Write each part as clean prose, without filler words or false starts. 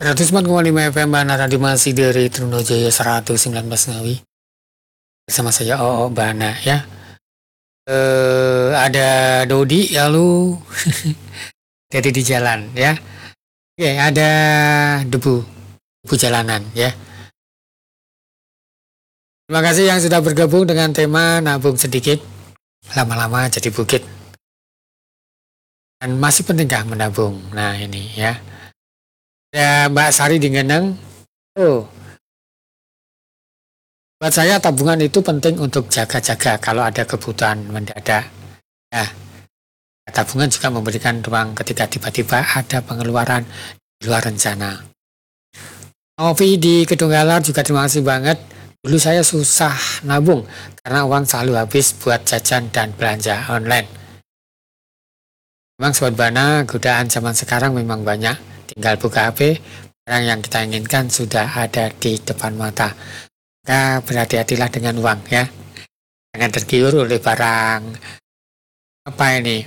104,5 FM Bana Radio masih dari Trunojaya 119 Ngawi. Bersama saya Oo Bana ya. Ada Dodi ya lu. Jadi di jalan ya. Oke, ada debu jalanan ya. Terima kasih yang sudah bergabung dengan tema nabung sedikit, lama-lama jadi bukit. Dan masih pentingkah menabung? Nah ini ya. Ada Mbak Sari di Ngeneng. Buat saya tabungan itu penting untuk jaga-jaga kalau ada kebutuhan mendadak. Nah, tabungan juga memberikan ruang ketika tiba-tiba ada pengeluaran di luar rencana. Novi di Kedunggalar juga terima kasih banget. Dulu saya susah nabung karena uang selalu habis buat jajan dan belanja online. Memang Sobat Bana, godaan zaman sekarang memang banyak. Tinggal buka HP, barang yang kita inginkan sudah ada di depan mata. Maka berhati-hatilah dengan uang ya. Jangan tergiur oleh barang apa ini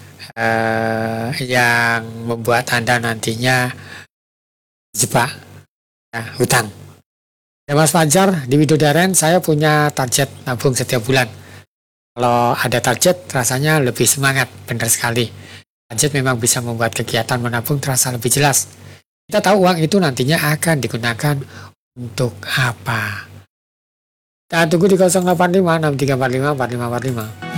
yang membuat Anda nantinya terjebak hutang. Ya Mas Fajar di Widodaren, saya punya target nabung setiap bulan. Kalau ada target rasanya lebih semangat, benar sekali. Target memang bisa membuat kegiatan menabung terasa lebih jelas. Kita tahu uang itu nantinya akan digunakan untuk apa. Kita tunggu di 085 6345 4545.